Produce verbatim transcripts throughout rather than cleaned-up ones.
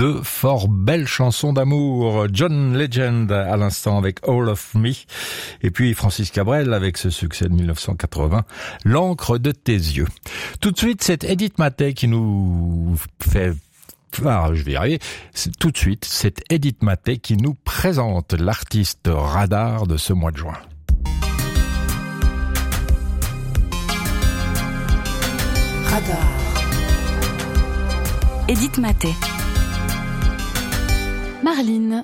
de fort belles chansons d'amour. John Legend à l'instant avec All of Me. Et puis Francis Cabrel avec ce succès de mille neuf cent quatre-vingts, L'encre de tes yeux. Tout de suite, c'est Edith Mathey qui nous fait... Ah, je vais y arriver. C'est, tout de suite, c'est Edith Mathey qui nous présente l'artiste radar de ce mois de juin. Radar. Edith Mathey. Marlene.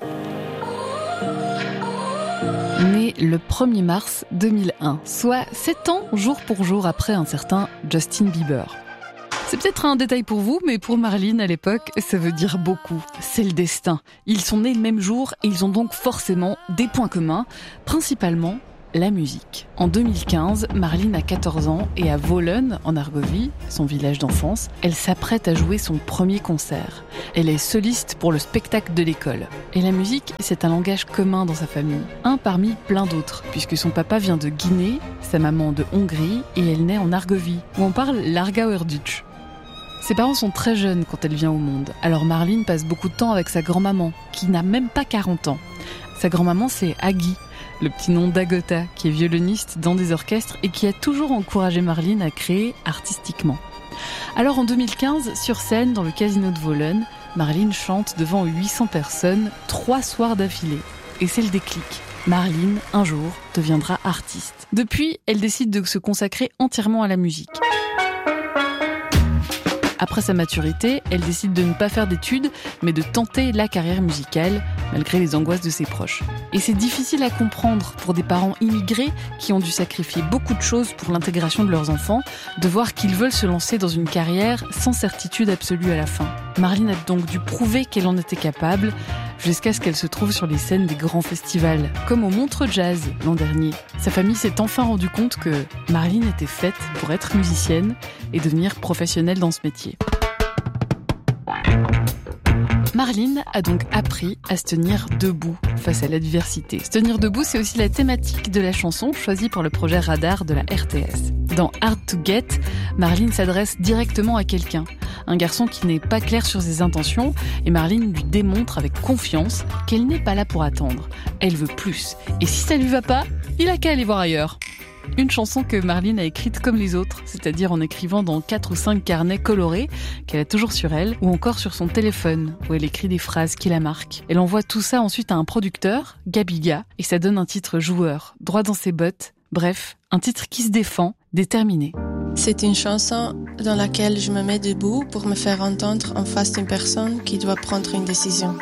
Née le premier mars deux mille un, soit sept ans jour pour jour après un certain Justin Bieber. C'est peut-être un détail pour vous, mais pour Marlene à l'époque, ça veut dire beaucoup. C'est le destin. Ils sont nés le même jour et ils ont donc forcément des points communs, principalement la musique. En deux mille quinze, Marlene a quatorze ans et à Wohlen, en Argovie, son village d'enfance, elle s'apprête à jouer son premier concert. Elle est soliste pour le spectacle de l'école. Et la musique, c'est un langage commun dans sa famille. Un parmi plein d'autres, puisque son papa vient de Guinée, sa maman de Hongrie et elle naît en Argovie, où on parle l'Argauerdutch. Ses parents sont très jeunes quand elle vient au monde, alors Marlene passe beaucoup de temps avec sa grand-maman, qui n'a même pas quarante ans. Sa grand-maman, c'est Aggie, le petit nom d'Agota, qui est violoniste dans des orchestres et qui a toujours encouragé Marlene à créer artistiquement. Alors en deux mille quinze, sur scène, dans le casino de Wohlen, Marlene chante devant huit cents personnes, trois soirs d'affilée. Et c'est le déclic. Marlene, un jour, deviendra artiste. Depuis, elle décide de se consacrer entièrement à la musique. Après sa maturité, elle décide de ne pas faire d'études, mais de tenter la carrière musicale, malgré les angoisses de ses proches. Et c'est difficile à comprendre pour des parents immigrés qui ont dû sacrifier beaucoup de choses pour l'intégration de leurs enfants, de voir qu'ils veulent se lancer dans une carrière sans certitude absolue à la fin. Marlene a donc dû prouver qu'elle en était capable, jusqu'à ce qu'elle se trouve sur les scènes des grands festivals, comme au Montreux Jazz l'an dernier. Sa famille s'est enfin rendu compte que Marlene était faite pour être musicienne et devenir professionnelle dans ce métier. Marlene a donc appris à se tenir debout face à l'adversité. Se tenir debout, c'est aussi la thématique de la chanson choisie pour le projet Radar de la R T S. Dans Hard to Get, Marlene s'adresse directement à quelqu'un, un garçon qui n'est pas clair sur ses intentions, et Marlene lui démontre avec confiance qu'elle n'est pas là pour attendre. Elle veut plus. Et si ça lui va pas, il a qu'à aller voir ailleurs. Une chanson que Marlene a écrite comme les autres, c'est-à-dire en écrivant dans quatre ou cinq carnets colorés qu'elle a toujours sur elle, ou encore sur son téléphone, où elle écrit des phrases qui la marquent. Elle envoie tout ça ensuite à un producteur, Gabiga, et ça donne un titre joueur, droit dans ses bottes, bref, un titre qui se défend, déterminé. C'est une chanson dans laquelle je me mets debout pour me faire entendre en face d'une personne qui doit prendre une décision.